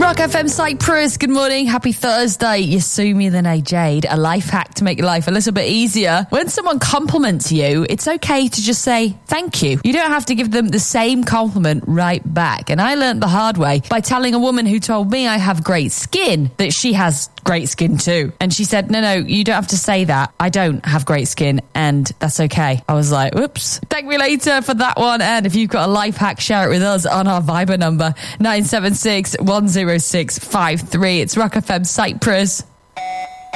Rock FM Cyprus, good morning, happy Thursday. You sue me, then I Jade. A life hack to make your life a little bit easier. When someone compliments you, it's okay to just say thank you. You don't have to give them the same compliment right back. And I learned the hard way by telling a woman who told me I have great skin that she has great skin too. And she said, no, you don't have to say that. I don't have great skin and that's okay. I was like, whoops. Thank me later for that one. And if you've got a life hack, share it with us on our Viber number, 976 10653. It's Rock FM Cyprus.